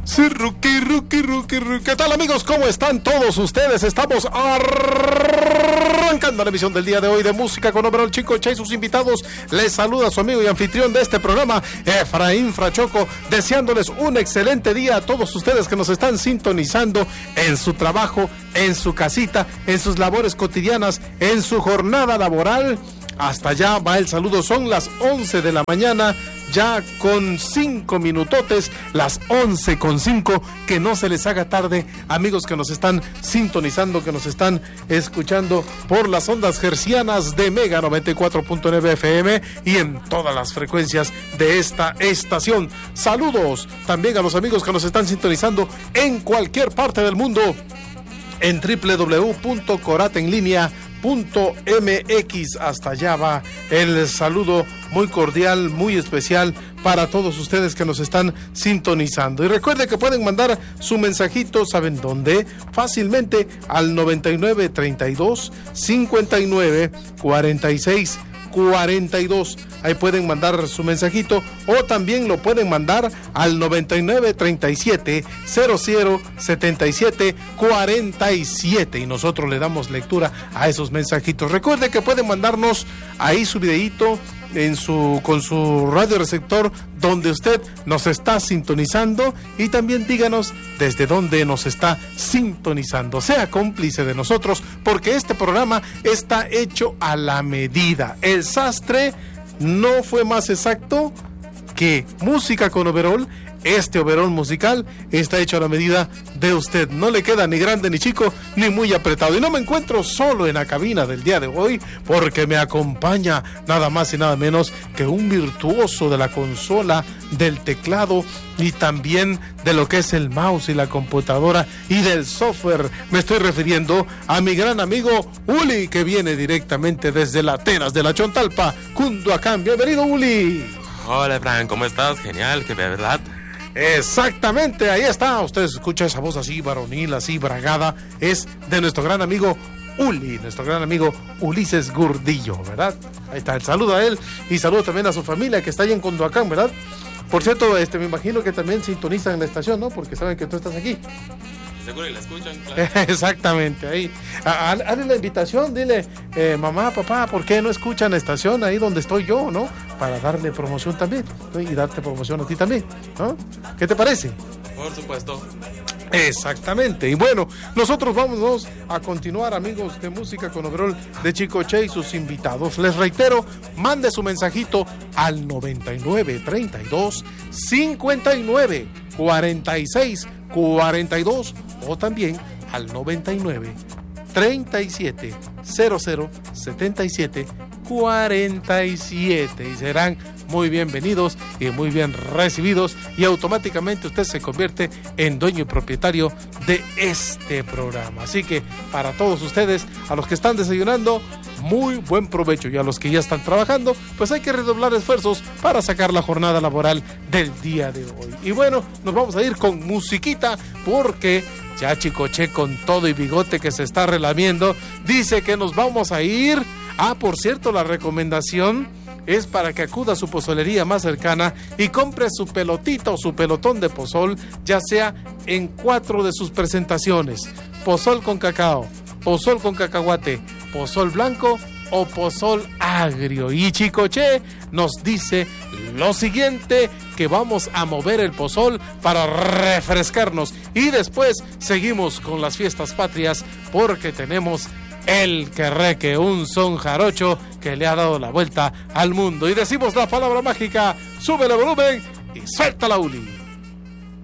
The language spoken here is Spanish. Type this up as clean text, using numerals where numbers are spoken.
Sí, Rookie. ¿Qué tal, amigos? ¿Cómo están todos ustedes? Estamos arrancando la emisión del día de hoy de Música con Overol Chicoche y sus invitados. Les saluda su amigo y anfitrión de este programa, Efraín Frachoco, deseándoles un excelente día a todos ustedes que nos están sintonizando en su trabajo, en su casita, en sus labores cotidianas, en su jornada laboral. Hasta allá va el saludo, son las 11 de la mañana, ya con 5 minutotes, las 11:05, que no se les haga tarde, amigos que nos están sintonizando, que nos están escuchando por las ondas hercianas de Mega 94.9 FM y en todas las frecuencias de esta estación. Saludos también a los amigos que nos están sintonizando en cualquier parte del mundo, en www.coratenlinea.mx. Hasta allá va el saludo muy cordial, muy especial para todos ustedes que nos están sintonizando. Y recuerde que pueden mandar su mensajito, ¿saben dónde? Fácilmente al 9932 59 46 42. Ahí pueden mandar su mensajito, o también lo pueden mandar al 9937 00 77 47 y nosotros le damos lectura a esos mensajitos. Recuerde que pueden mandarnos ahí su videíto con su radio receptor donde usted nos está sintonizando, y también díganos desde dónde nos está sintonizando. Sea cómplice de nosotros, porque este programa está hecho a la medida. El sastre no fue más exacto que Música con Overol. Este overol musical está hecho a la medida de usted. No le queda ni grande ni chico, ni muy apretado. Y no me encuentro solo en la cabina del día de hoy, porque me acompaña nada más y nada menos que un virtuoso de la consola, del teclado y también de lo que es el mouse y la computadora y del software. Me estoy refiriendo a mi gran amigo Uli, que viene directamente desde Lateras de la Chontalpa, Cunduacán. Bienvenido, Uli. Hola, Fran, ¿cómo estás? Genial, que verdad. Exactamente, ahí está. Usted escucha esa voz así varonil, así bragada. Es de nuestro gran amigo Uli, nuestro gran amigo Ulises Gurdillo, ¿verdad? Ahí está, el saludo a él y saludo también a su familia que está ahí en Cunduacán, ¿verdad? Por cierto, me imagino que también sintonizan la estación, ¿no? Porque saben que tú estás aquí. Seguro que la escuchan, claro. Exactamente, ahí. Hazle la invitación, dile, mamá, papá, ¿por qué no escuchan la estación ahí donde estoy yo, no? Para darle promoción también, ¿no? Y darte promoción a ti también, ¿no? ¿Qué te parece? Por supuesto. Exactamente. Y bueno, nosotros vamos a continuar, amigos de Música con Overol de Chicoche y sus invitados. Les reitero, mande su mensajito al 9932 59 46 42 o también al 99 37 00 77 47 y serán muy bienvenidos y muy bien recibidos, y automáticamente usted se convierte en dueño y propietario de este programa. Así que para todos ustedes, a los que están desayunando, muy buen provecho, y a los que ya están trabajando, pues hay que redoblar esfuerzos para sacar la jornada laboral del día de hoy. Y bueno, nos vamos a ir con musiquita, porque ya Chicoche, con todo y bigote que se está relamiendo, dice que nos vamos a ir. Por cierto, la recomendación es para que acuda a su pozolería más cercana y compre su pelotita o su pelotón de pozol, ya sea en 4 de sus presentaciones: pozol con cacao, pozol con cacahuate, pozol blanco o pozol agrio. Y Chicoche nos dice lo siguiente, que vamos a mover el pozol para refrescarnos, y después seguimos con las fiestas patrias, porque tenemos el querreque, un son jarocho que le ha dado la vuelta al mundo. Y decimos la palabra mágica: súbele volumen y suelta la Uli.